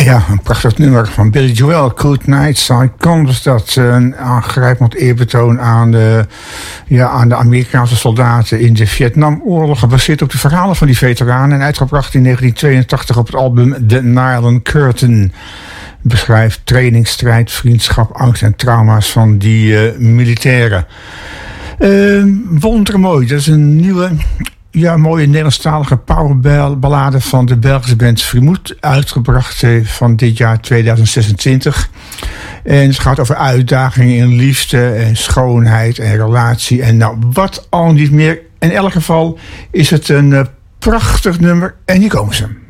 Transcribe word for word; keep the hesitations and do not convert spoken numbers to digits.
Ja, een prachtig nummer van Billy Joel. Good Night Saigon was dat. Een aangrijpend eerbetoon aan de, ja, aan de Amerikaanse soldaten in de Vietnamoorlog. Gebaseerd op de verhalen van die veteranen. En uitgebracht in negentien tweeëntachtig op het album The Nylon Curtain. Beschrijft training, strijd, vriendschap, angst en trauma's van die uh, militairen. Uh, Wondermooi, dat is een nieuwe... Ja, mooie Nederlandstalige powerballade van de Belgische band Frimoet. Uitgebracht eh, van dit jaar tweeduizend zesentwintig. En het gaat over uitdagingen in liefde en schoonheid en relatie. En nou, wat al niet meer. In elk geval is het een uh, prachtig nummer. En hier komen ze.